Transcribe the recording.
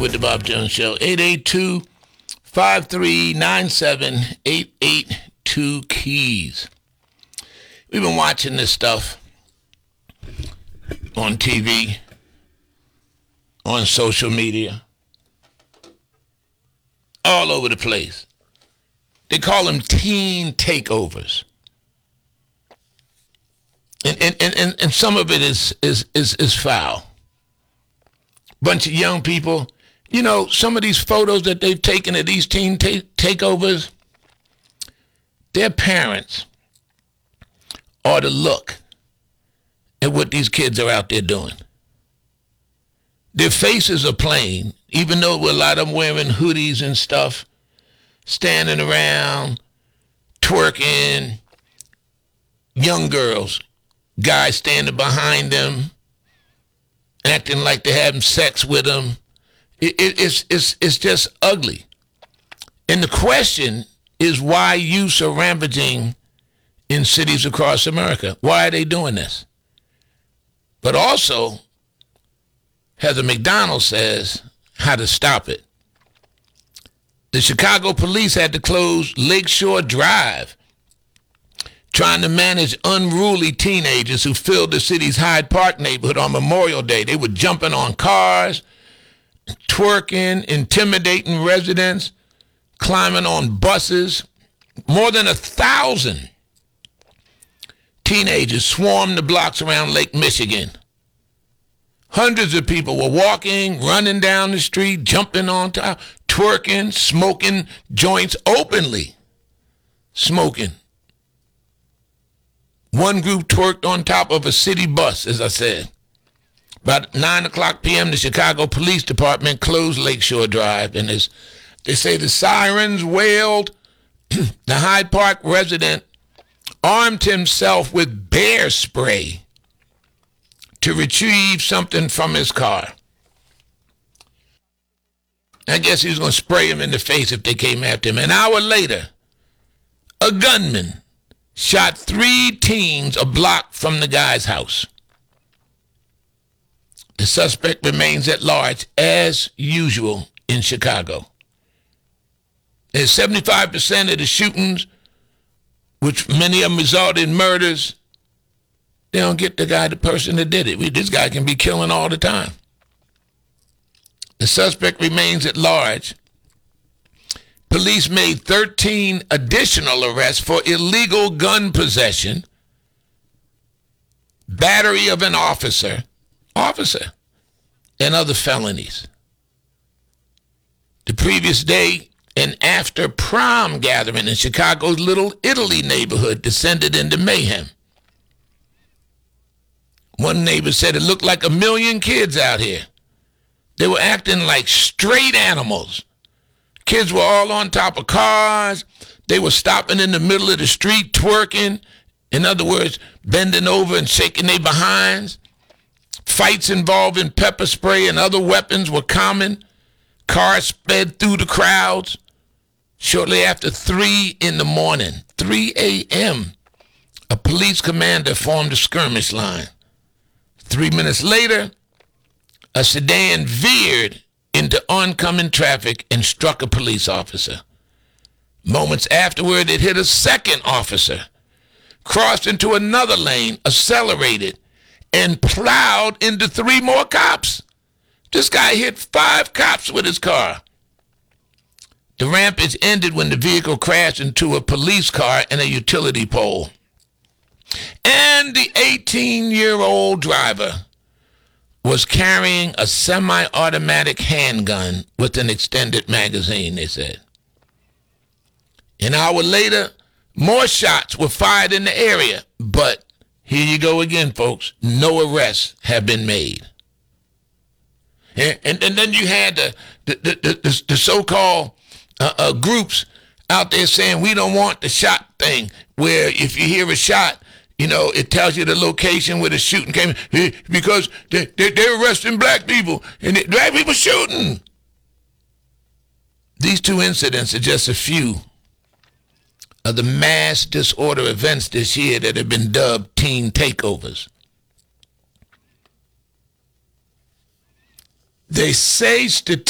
with the Bob Jones Show. 882-5397-882 Keys. We've been watching this stuff on TV, on social media, all over the place. They call them teen takeovers. And some of it is foul. Bunch of young people, you know, some of these photos that they've taken of these teen takeovers, their parents ought to look at what these kids are out there doing. Their faces are plain, even though a lot of them wearing hoodies and stuff, standing around, twerking, young girls, guys standing behind them, acting like they're having sex with them. It's just ugly. And the question is, why youths are rampaging in cities across America? Why are they doing this? But also, Heather McDonald says how to stop it. The Chicago police had to close Lakeshore Drive, trying to manage unruly teenagers who filled the city's Hyde Park neighborhood on Memorial Day. They were jumping on cars, twerking, intimidating residents, climbing on buses. More than 1,000 teenagers swarmed the blocks around Lake Michigan. Hundreds of people were walking, running down the street, jumping on top, twerking, smoking joints openly. Smoking. One group twerked on top of a city bus, as I said. About 9 o'clock p.m., the Chicago Police Department closed Lakeshore Drive, and as they say the sirens wailed, the Hyde Park resident armed himself with bear spray to retrieve something from his car. I guess he was going to spray him in the face if they came after him. An hour later, a gunman shot 3 teens a block from the guy's house. The suspect remains at large, as usual, in Chicago. There's 75% of the shootings, which many of them result in murders, they don't get the person that did it. This guy can be killing all the time. The suspect remains at large. Police made 13 additional arrests for illegal gun possession, battery of an officer, and other felonies. The previous day, an after prom gathering in Chicago's Little Italy neighborhood descended into mayhem. One neighbor said it looked like 1 million kids out here. They were acting like straight animals. Kids were all on top of cars. They were stopping in the middle of the street, twerking. In other words, bending over and shaking their behinds. Fights involving pepper spray and other weapons were common. Cars sped through the crowds. Shortly after 3 in the morning, 3 a.m., a police commander formed a skirmish line. 3 minutes later, a sedan veered into oncoming traffic and struck a police officer. Moments afterward, it hit a second officer, crossed into another lane, accelerated, and plowed into 3 more cops. This guy hit 5 cops with his car. The rampage ended when the vehicle crashed into a police car and a utility pole. And the 18-year-old driver was carrying a semi-automatic handgun with an extended magazine, they said. An hour later, more shots were fired in the area, but here you go again, folks, no arrests have been made. And then you had the so-called groups out there saying we don't want the shot thing, where if you hear a shot, you know, it tells you the location where the shooting came, because they're arresting black people, and black people shooting. These 2 incidents are just a few of the mass disorder events this year that have been dubbed teen takeovers. They say statistics